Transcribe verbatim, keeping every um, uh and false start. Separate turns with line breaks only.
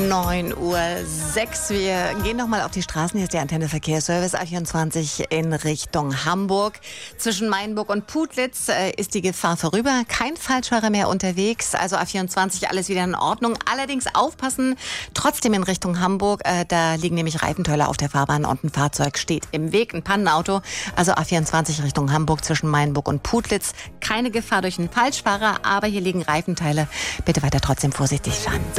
neun Uhr sechs. Wir gehen noch mal auf die Straßen. Hier ist der Antenne Verkehrsservice A vierundzwanzig in Richtung Hamburg. Zwischen Mainburg und Putlitz äh, ist die Gefahr vorüber. Kein Falschfahrer mehr unterwegs. Also A vierundzwanzig, alles wieder in Ordnung. Allerdings aufpassen, trotzdem in Richtung Hamburg. Äh, da liegen nämlich Reifentöller auf der Fahrbahn und ein Fahrzeug steht im Weg, ein Pannenauto. Also A vierundzwanzig Richtung Hamburg zwischen Mainburg und Putlitz. Keine Gefahr durch einen Falschfahrer, aber hier liegen Reifenteile. Bitte weiter trotzdem vorsichtig fahren.